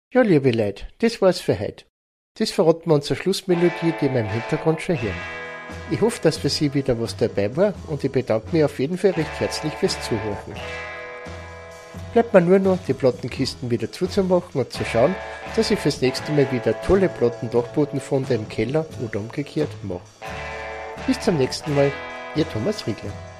Ja, liebe Leute, das war's für heute. Das verraten wir unsere Schlussmelodie, die wir im Hintergrund schon hören. Ich hoffe, dass für Sie wieder was dabei war und ich bedanke mich auf jeden Fall recht herzlich fürs Zuhören. Bleibt mir nur noch, die Plattenkisten wieder zuzumachen und zu schauen, dass ich fürs nächste Mal wieder tolle Plattendachbodenfunde im Keller oder umgekehrt mache. Bis zum nächsten Mal, Ihr Thomas Riegler.